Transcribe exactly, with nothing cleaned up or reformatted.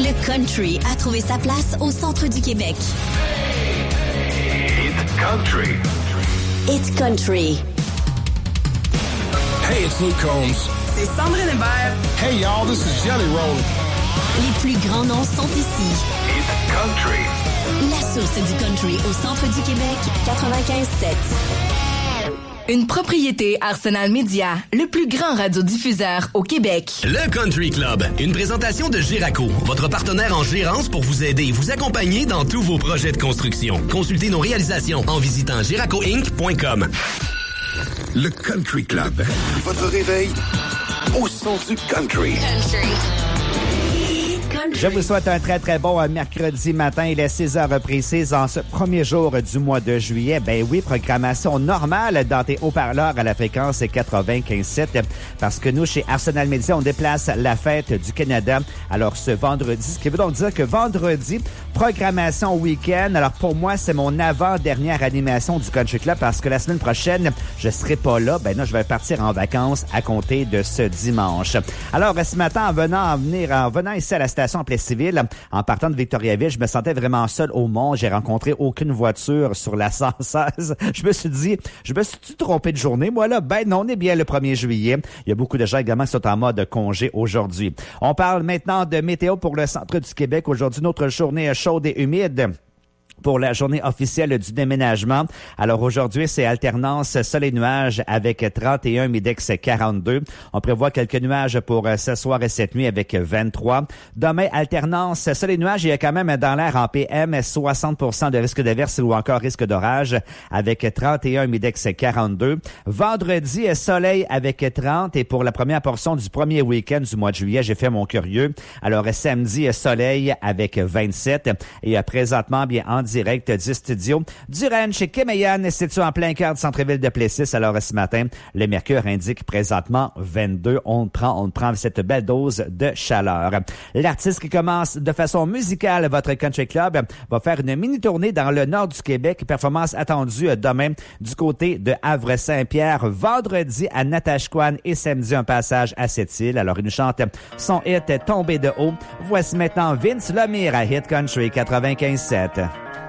Le country a trouvé sa place au centre du Québec. It's country. It's country. Hey, it's Luke Combs. C'est Sandrine Hébert. Hey, y'all, this is Jelly Roll. Les plus grands noms sont ici. It's country. La source du country au centre du Québec, quatre-vingt-quinze sept. Une propriété Arsenal Media, le plus grand radiodiffuseur au Québec. Le Country Club, une présentation de Géraco, votre partenaire en gérance pour vous aider et vous accompagner dans tous vos projets de construction. Consultez nos réalisations en visitant géraco inc point com. Le Country Club. Votre réveil au son du country. Country. Je vous souhaite un très, très bon mercredi matin. Il est six heures précises en ce premier jour du mois de juillet. Ben oui, programmation normale dans tes haut-parleurs à la fréquence quatre-vingt-quinze sept parce que nous, chez Arsenal Media, on déplace la fête du Canada. Alors, ce vendredi, ce qui veut donc dire que vendredi, programmation week-end. Alors, pour moi, c'est mon avant-dernière animation du Country Club parce que la semaine prochaine, je serai pas là. Ben non, je vais partir en vacances à compter de ce dimanche. Alors, ce matin, en venant, en venir, en venant ici à la station en Plessis-Ville, en partant de Victoriaville, je me sentais vraiment seul au monde. J'ai rencontré aucune voiture sur la cent seize. Je me suis dit, je me suis trompé de journée. Moi là, ben non, on est bien le premier juillet. Il y a beaucoup de gens également qui sont en mode congé aujourd'hui. On parle maintenant de météo pour le centre du Québec. Aujourd'hui, notre journée est chaude et humide pour la journée officielle du déménagement. Alors aujourd'hui, c'est alternance soleil-nuage avec trente et un, Midex quarante-deux. On prévoit quelques nuages pour ce soir et cette nuit avec vingt-trois. Demain, alternance soleil-nuage. Il y a quand même dans l'air en P M soixante pour cent de risque d'averse ou encore risque d'orage avec trente et un, Midex quarante-deux. Vendredi, soleil avec trente et pour la première portion du premier week-end du mois de juillet, j'ai fait mon curieux. Alors samedi, soleil avec vingt-sept et présentement, bien en direct du studio du ranch Kemeyan, situé en plein cœur du centre-ville de Plessis. Alors ce matin, le mercure indique présentement vingt-deux. On prend, on prend cette belle dose de chaleur. L'artiste qui commence de façon musicale votre Country Club va faire une mini-tournée dans le nord du Québec. Performance attendue demain du côté de Havre-Saint-Pierre, vendredi à Natashquan et samedi un passage à Sept-Îles. Alors il nous chante son hit Tombé de haut. Voici maintenant Vince Lemire à Hit Country quatre-vingt-quinze sept.